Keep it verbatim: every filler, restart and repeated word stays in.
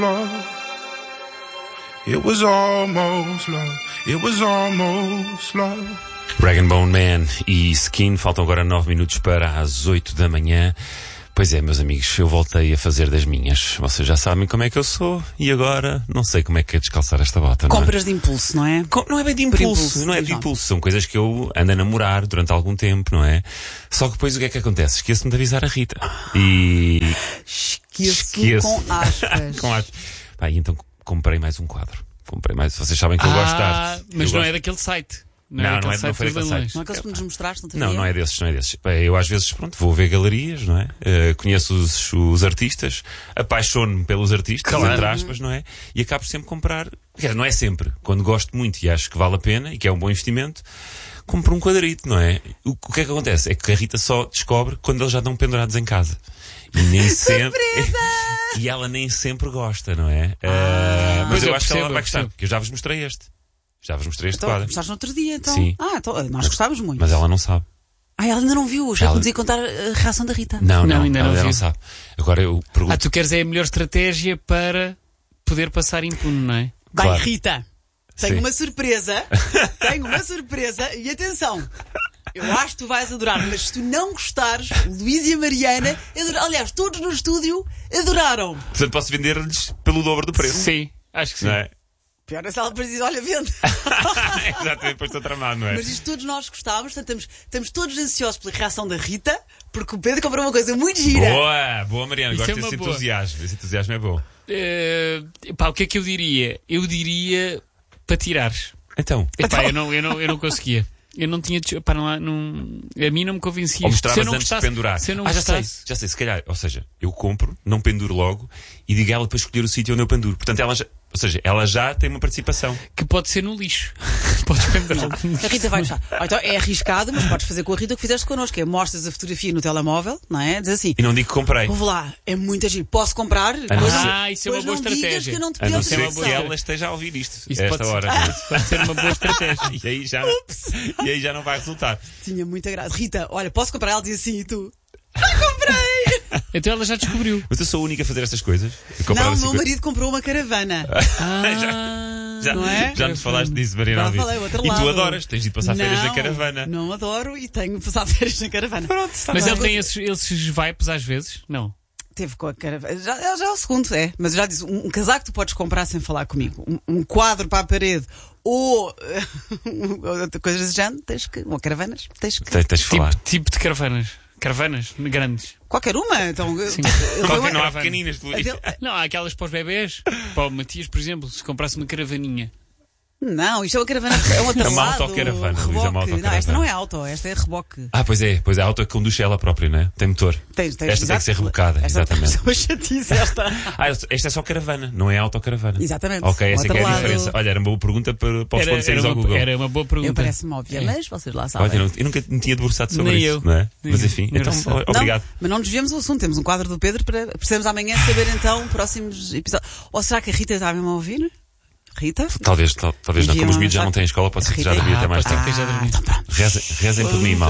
love. It was almost love. It was almost love. Rag and Bone Man e Skin. Faltam agora nove minutos para as oito da manhã. Pois é, meus amigos, eu voltei a fazer das minhas. Vocês já sabem como é que eu sou e agora não sei como é que é descalçar esta bota. Compras não é? de impulso, não é? Com, não é bem de impulso, impulso não é de impulso. São coisas que eu ando a namorar durante algum tempo, não é? Só que depois o que é que acontece? Esqueço-me de avisar a Rita. E... Esqueço, Esqueço. com aspas. com aspas. Pá, e então comprei mais um quadro. Comprei mais. Vocês sabem que eu ah, gosto de arte. Mas eu não gosto... é daquele site. Não, não, não, é, não foi daquele site. Não é aqueles que nos mostraste, não te Não, havia? não é desses, não é desses. Eu às vezes, pronto, vou ver galerias, não é? Uh, conheço os, os artistas, apaixono-me pelos artistas, Claro. entre aspas, não é? E acabo sempre comprar, quer dizer, não é sempre, quando gosto muito e acho que vale a pena e que é um bom investimento, compro um quadrito, não é? O, o que é que acontece? É que a Rita só descobre quando eles já estão pendurados em casa. E nem sempre. E ela nem sempre gosta, não é? Uh, mas Pois eu, eu acho que percebo, ela vai eu gostar, percebo. porque eu já vos mostrei este. Já vos mostrei este Então, quadro. mostraste no outro dia, então. Sim. Ah, então, nós gostávamos muito. Mas ela não sabe. Ah, ela ainda não viu. Já Ela- podia contar a reação da Rita. Não, não, Não, ainda ela não ainda não viu. sabe. Agora eu pergunto. Ah, tu queres é a melhor estratégia para poder passar impune, não é? Bem, Claro. Rita, tenho Sim. uma surpresa. Tenho uma surpresa. E atenção, eu acho que tu vais adorar, mas se tu não gostares, o Luís e a Mariana, adoraram. Aliás, todos no estúdio adoraram. Portanto, posso vender-lhes pelo dobro do preço. Sim, acho que sim. Não é? Pior é se ela depois diz, olha, vende. Exatamente, depois estou tramado, não é? Mas isto todos nós gostávamos, portanto estamos, estamos todos ansiosos pela reação da Rita, porque o Pedro comprou uma coisa muito gira. Boa, boa, Mariana. Isso Gosto é uma desse boa. entusiasmo. Esse entusiasmo é bom. Eh, pá, o que é que eu diria? Eu diria para tirares. Então, Epá, eu, não, eu, não, eu não conseguia. Eu não tinha. de- Pá, não, há- não, a mim não me convencia. ou Se eu mostravas não antes gostasse, de pendurar. Se eu não ah, já sei, gostasse. já sei, se calhar. Ou seja, eu compro, não penduro logo e digo a ela para escolher o sítio onde eu penduro. Portanto, ela já, ou seja, ela já tem uma participação. Que pode ser no lixo. Podes pendurar. A Rita vai gostar. Ou então é arriscado, mas podes fazer com a Rita o que fizeste connosco, é mostras a fotografia no telemóvel, não é? Diz assim, E não digo que comprei. ouve lá, é muito giro, posso comprar? não Depois ser- Ah, isso é uma depois boa não digas estratégia. que eu não te A pedi não Isso é ser uma que boa ela ideia. esteja a ouvir isto. Isso a esta pode hora. ser, pode ser uma boa estratégia. E aí já, e aí já não vai resultar. Tinha muita graça. Rita, olha, posso comprar? Ela diz assim e tu, já comprei! Então ela já descobriu. Mas eu sou a única a fazer estas coisas. Eu comprava Não, o assim meu coisas- marido comprou uma caravana. Ah, Já, não é? já nos falaste disso, Mariana Já Alvim. falei, o outro E tu lado. adoras, tens ido passar férias na Não, caravana. Não adoro e tenho passado férias na caravana. Pronto, está Mas bem. ele tem esses, esses vipes às vezes? Não. Teve com a caravana. Já, já é o segundo, é. Mas eu já disse: um, um casaco que tu podes comprar sem falar comigo. Um, um quadro para a parede. Ou outra coisa desse género, tens que. Ou caravanas, tens que. Tens, tens de falar. Tipo, tipo de caravanas. Caravanas grandes. Qualquer uma. Então, Sim. eu- Qualquer eu- não há caravana. pequeninas, tu a dele- Não, há aquelas para os bebés. Para o Matias, por exemplo, se comprasse uma caravaninha. Não, isto é uma caravana. É uma É uma atrelado, autocaravana, Luís, é uma reboque. Não, autocaravana. esta não é auto, esta é reboque. Ah, pois é, pois é, a auto que conduz ela própria, não é? Tem motor. Tens, tens, Esta tem que ser exato. rebocada, Esta exatamente. é uma chatice, esta. Ah, esta é só caravana, não é autocaravana. Exatamente. Ok, essa é que é a Atrelado. diferença. Olha, era uma boa pergunta para, para os Era, pontos era, ao uma, Google. era uma boa Eu pergunta. parece-me óbvia, É. mas vocês lá sabem. Olha, eu, não- eu nunca me tinha debruçado sobre Nem isso, eu. não é? Nem Mas eu. enfim, então, Engraçado. o- obrigado. Não, mas não desviamos o assunto. Temos um quadro do Pedro para precisamos amanhã saber então próximos episódios. Ou será que a Rita está mesmo a ouvir? Rita? Talvez, tal- talvez não, Envia como os uma miúdos já mensagem. não têm escola, pode ser que já Rita- devia ter Ah, mais pode ter tempo. que já dormir. então pronto. Rezem, rezem por mim, mal.